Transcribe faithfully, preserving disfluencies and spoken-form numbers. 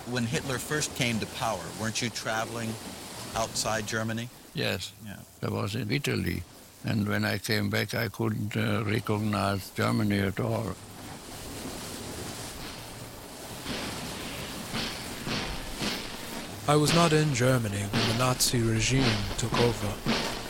When Hitler first came to power, weren't you traveling outside Germany? Yes, Yeah. I was in Italy. And when I came back, I couldn't uh, recognize Germany at all. I was not in Germany when the Nazi regime took over.